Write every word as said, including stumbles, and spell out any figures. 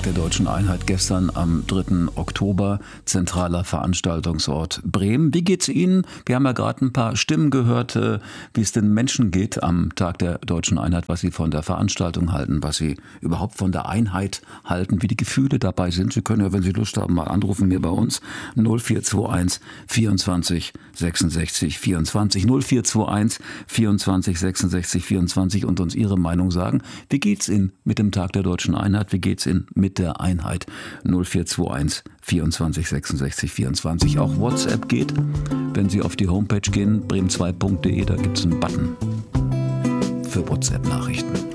der Deutschen Einheit gestern am dritten Oktober, zentraler Veranstaltungsort Bremen. Wie geht's Ihnen? Wir haben ja gerade ein paar Stimmen gehört, wie es den Menschen geht am Tag der Deutschen Einheit, was sie von der Veranstaltung halten, was sie überhaupt von der Einheit halten, wie die Gefühle dabei sind. Sie können ja, wenn Sie Lust haben, mal anrufen, mir bei uns null vier zwei eins vierundzwanzig sechsundsechzig vierundzwanzig null vier zwei eins vierundzwanzig sechsundsechzig vierundzwanzig und uns Ihre Meinung sagen. Wie geht's Ihnen mit dem Tag der Deutschen Einheit? Wie geht's Ihnen mit der Einheit? null vier zwei eins vierundzwanzig sechsundsechzig vierundzwanzig. Auch WhatsApp geht. Wenn Sie auf die Homepage gehen, bremen zwei punkt de, da gibt's einen Button für WhatsApp-Nachrichten.